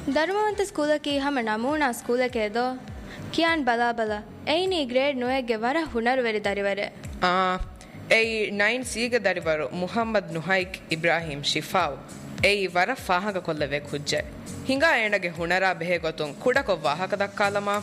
ಧರ್ಮವಂತ ಸ್ಕೂಲಕಿ ಹಮ ನಮೂನಾ ಸ್ಕೂಲಕೇದೋ Qian ಬಲಾ ಬಲಾ any grade ನುಯಗೆ ವರ ಹುನರ್ವೆರಿ ದರಿವರೆ ei 9 siga darivaru Muhammad Nuhaik Ibrahim Shifaw ei wara fahaga kollave kujje hinga enage hunara behe gotun kudako wahaka dakkalama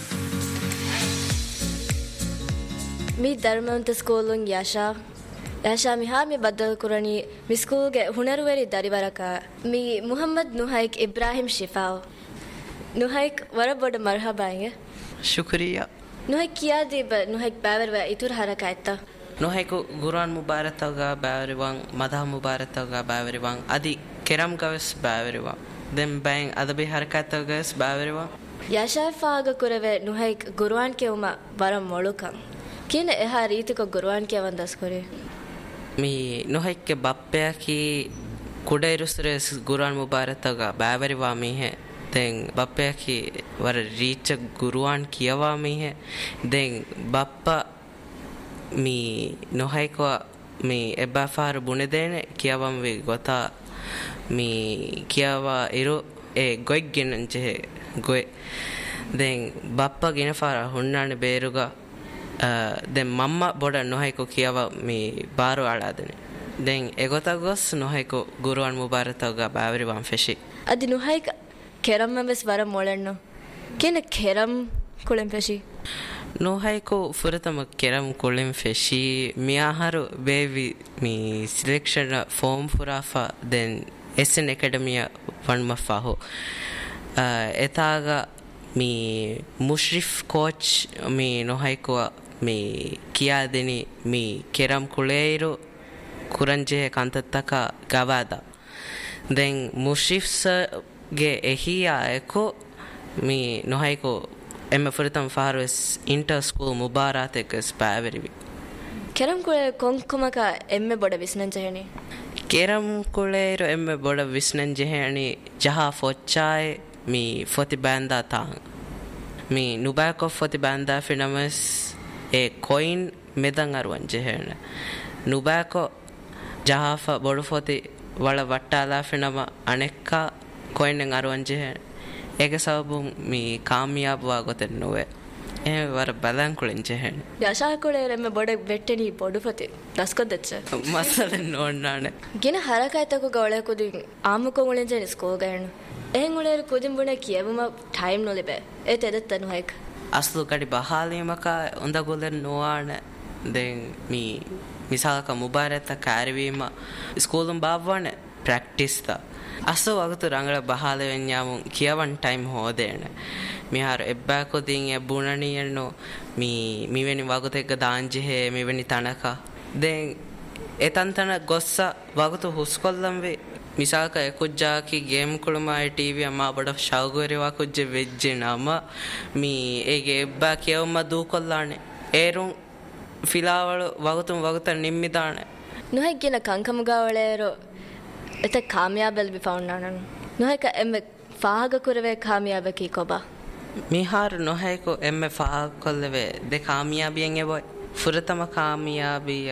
mi dharmanta schoolun yasha mi ha mi badal kurani mi school ge hunarweri darivaraka mi Muhammad Nuhaik Ibrahim Shifaw Nuhaik wara boda marhaba inge shukriya Nuhaik kiya de Nuhaik baverwa itur haraka etta නොහැකු ගුරුවන් මුබාරතවගා බෑවරිවන් මදහ මුබාරතවගා බෑවරිවන් අදි කෙරම් ගවස් බෑවරිවන් දෙම් බෑන් අදබි හරකතවගස් බෑවරිවන් යශාෆාග කුරවේ නුහැක් ගුරුවන් කෙවුම වරම් මොළුකම් කියන එහා රීතික ගුරුවන් කෙවන් දස් කරේ මී නොහැක්ක බප්පයකි කුඩයිරුස්රස් ගුරුවන් මුබාරතවගා බෑවරිවා මීහෙ දැන් බප්පයකි වර රීච ගුරුවන් කියවා මීහෙ දැන් බප්පා mi nohaiko mi ebafar bunedene kiyawam we gota mi kiyawa iru e goiggen je goy den bappa ginafara hunnane beruga den mamma boda nohaiko kiyawa mi baru aladene den egota gos nohaiko guruwan mubaratawga baveri wan feshi adi nohaik keram mes vara molenno kene keram kulen feshi නොහැකෝ ෆුරතම කෙරම් කොළෙම් ෆෙෂී මියාහරු බේවි මී සිලෙක්ෂණ form ෆුරාෆා දෙන් එසෙන් එකඩමිය වන්මෆාහෝ එතාග මී මුශ්රිෆ් coach මී නොහැකෝ මී කියා දෙනි මී කෙරම් කුලේයිරු කුරංජේ කන්තත්තක ගවාදා දෙන් මුශ්රිෆ්ස්ගේ එහියා එකෝ මී නොහැකෝ එම ෆුරතම් ෆාරස් ඉන්ටර් ස්කූල් මුබාරාත් එක්ක ස්පෑවරිවි කෙරම් කුලේ කොන්කුමක එම්මෙ බොඩ විස්නන් ජෙහෙනි කෙරම් කුලේරු එම්මෙ බොඩ විස්නන් ජෙහෙනි ජහා ෆොච්චායි මී ෆොති බෑන්දා තාං මී නුබෑකො ෆොති බෑන්දා ෆිනමස් ඒ කොයින් මෙදන් අරුවන් ජෙහෙන නුබෑකො ජහාෆා බොඩු ෆොති වල වට්ටාලා ෆිනම අනෙක්කා කොයින්ෙන් අරුවන් ජෙහෙන ඒක සබු මී කාමියාබවා ගොතෙන් නොවේ එහෙ වර බලන් කුලෙන් ජෙහෙන යශා කුලේ රෙම බොඩ වෙට්ටෙනි බොඩු ෆති දස්කොද්දච්ච මසලෙන් නෝන්නානේ ගෙන හරකයිතක ගවලේ කුදි ආමුකො මුලෙන් ජෙන ස්කෝල් ගයන එහෙන් උලේ කුදින් බුනේ කියවම ටයිම් නොලෙබේ ඒ තෙදත් අනුහයික අස්ලු කඩි බහාලීමක උඳ ගොලෙන් නොආන දෙන් මී මිසාලක මුබාරත කාර්යවීම ස්කෝලුම් බාවවනේ ප්‍රැක්ටිස් තා අසෝ වගතු රංගල බහාල වෙන්යාමුන් කියවන් ටයිම් හෝදේන මිහාර එබ්බාකො දින් එබුණනියනෝ මිවෙනි වගතු එක දාංජෙහෙ මිවෙනි තනක දෙන් එතන්තන ගොස්ස වගතු හුස්කොල්ලම් වේ මිසාක එකුජ්ජාකි ගේම් කුළුමයි ටීවී අම්මා බඩ ෂවුගරේ වකුජ්ජ වෙජ්ජේ නම මී ඒගේ එබ්බා කියවම දූ කොල්ලානේ ඒරුන් ෆිලාවල වගතුම් වගත නිම්මිදානේ නොහයි කියන කංකමුගාවලේරෝ එත කාමියාබල් බි ෆවුන්නානන් නොහයක එම්මෙ ෆාහග කුරවේ කාමියාබකී කොබා මිහාර නොහයකෝ එම්මෙ ෆාහග කොල්ලවේ දෙ කාමියාබියෙන් එබොයි ෆුරතම කාමියාබිය